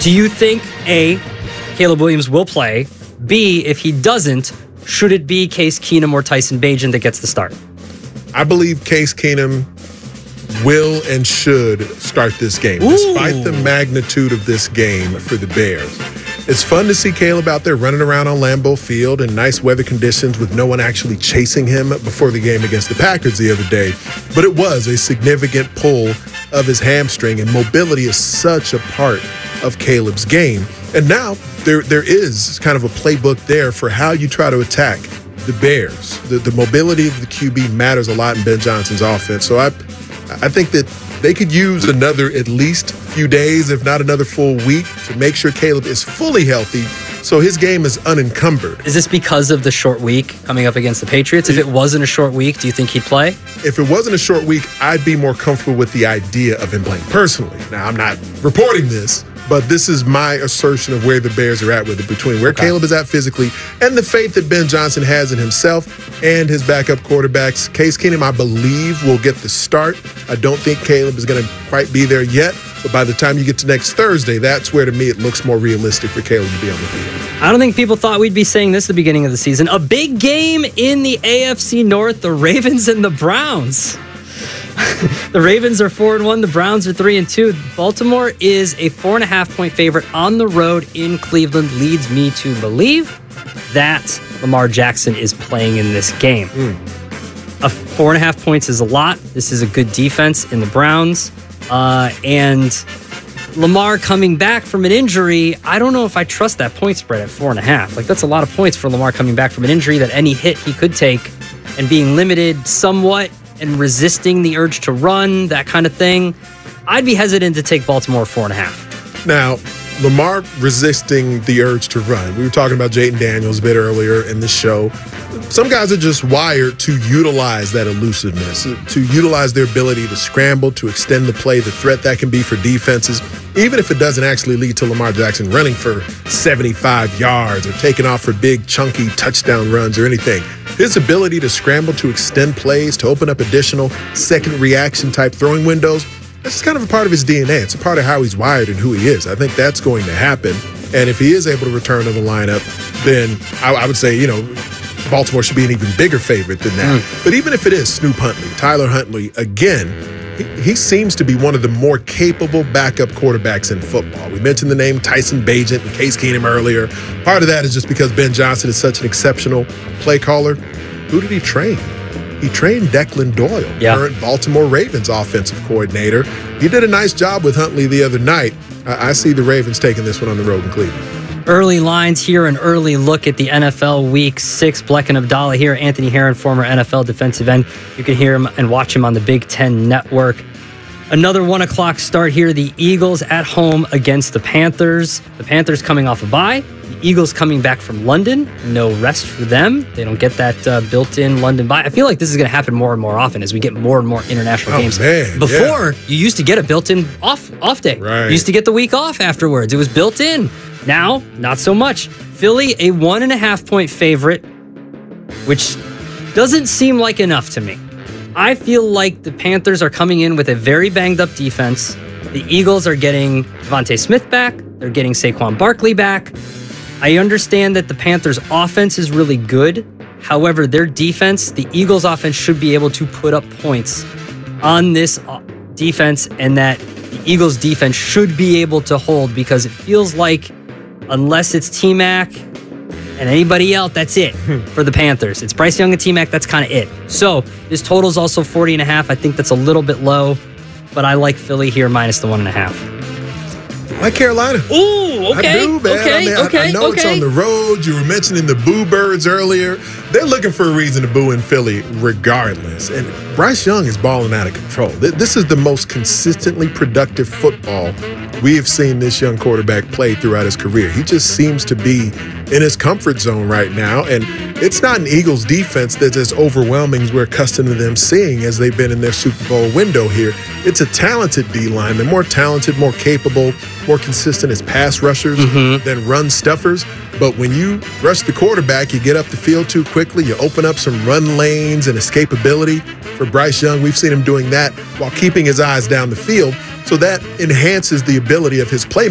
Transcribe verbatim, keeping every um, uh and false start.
Do you think, A, Caleb Williams will play? B, if he doesn't, should it be Case Keenum or Tyson Bagent that gets the start? I believe Case Keenum will and should start this game, Ooh. despite the magnitude of this game for the Bears. It's fun to see Caleb out there running around on Lambeau Field in nice weather conditions with no one actually chasing him before the game against the Packers the other day. But it was a significant pull of his hamstring, and mobility is such a part of Caleb's game. And now there there is kind of a playbook there for how you try to attack the Bears. The, the mobility of the Q B matters a lot in Ben Johnson's offense. So I, I think that they could use another at least few days, if not another full week, to make sure Caleb is fully healthy so his game is unencumbered. Is this because of the short week coming up against the Patriots? If it wasn't a short week, do you think he'd play? If it wasn't a short week, I'd be more comfortable with the idea of him playing personally. Now, I'm not reporting this, but this is my assertion of where the Bears are at with it, between where Okay. Caleb is at physically and the faith that Ben Johnson has in himself and his backup quarterbacks. Case Keenum, I believe, will get the start. I don't think Caleb is going to quite be there yet, but by the time you get to next Thursday, that's where, to me, it looks more realistic for Caleb to be on the field. I don't think people thought we'd be saying this at the beginning of the season. A big game in the A F C North, the Ravens and the Browns. The Ravens are four and one. The Browns are three and two. Baltimore is a four and a half point favorite on the road in Cleveland. Leads me to believe that Lamar Jackson is playing in this game. Mm. A four and a half points is a lot. This is a good defense in the Browns, uh, and Lamar coming back from an injury. I don't know if I trust that point spread at four and a half. Like, that's a lot of points for Lamar coming back from an injury that any hit he could take and being limited somewhat and resisting the urge to run, that kind of thing. I'd be hesitant to take Baltimore four and a half. Now, Lamar resisting the urge to run. We were talking about Jayden Daniels a bit earlier in the show. Some guys are just wired to utilize that elusiveness, to utilize their ability to scramble, to extend the play, the threat that can be for defenses, even if it doesn't actually lead to Lamar Jackson running for seventy-five yards or taking off for big, chunky touchdown runs or anything. His ability to scramble, to extend plays, to open up additional second reaction type throwing windows, this is kind of a part of his D N A. It's a part of how he's wired and who he is. I think that's going to happen. And if he is able to return to the lineup, then I, I would say, you know, Baltimore should be an even bigger favorite than that. Mm. But even if it is Snoop Huntley, Tyler Huntley, again, he, he seems to be one of the more capable backup quarterbacks in football. We mentioned the name Tyson Bagent and Case Keenum earlier. Part of that is just because Ben Johnson is such an exceptional play caller. Who did he train? He trained Declan Doyle, yeah. current Baltimore Ravens offensive coordinator. He did a nice job with Huntley the other night. I, I see the Ravens taking this one on the road in Cleveland. Early lines here, an early look at the N F L Week six. Bleck and Abdallah here. Anthony Herron, former N F L defensive end. You can hear him and watch him on the Big Ten Network. Another one o'clock start here. The Eagles at home against the Panthers. The Panthers coming off a bye. The Eagles coming back from London. No rest for them. They don't get that uh, built-in London bye. I feel like this is going to happen more and more often as we get more and more international oh, games. Man, Before, yeah. you used to get a built-in off off day. Right. You used to get the week off afterwards. It was built in. Now, not so much. Philly, a one and a half point favorite, which doesn't seem like enough to me. I feel like the Panthers are coming in with a very banged up defense. The Eagles are getting Devontae Smith back. They're getting Saquon Barkley back. I understand that the Panthers' offense is really good. However, their defense, the Eagles' offense, should be able to put up points on this defense, and that the Eagles' defense should be able to hold, because it feels like unless it's T-Mac and anybody else, that's it for the Panthers. It's Bryce Young and T-Mac, that's kind of it. So this total is also forty and a half. I think that's a little bit low, but I like Philly here minus the one and a half. I like Carolina. Ooh, okay. I do, man. Okay, I mean, okay, I, I know okay. it's on the road. You were mentioning the Boo Birds earlier. They're looking for a reason to boo in Philly regardless. And Bryce Young is balling out of control. This is the most consistently productive football we have seen this young quarterback play throughout his career. He just seems to be in his comfort zone right now. And it's not an Eagles defense that's as overwhelming as we're accustomed to them seeing as they've been in their Super Bowl window here. It's a talented D-line. They're more talented, more capable, more consistent as pass rushers mm-hmm. than run stuffers. But when you rush the quarterback, you get up the field too quickly, you open up some run lanes and escapability. For Bryce Young, we've seen him doing that while keeping his eyes down the field. So that enhances the ability of his play.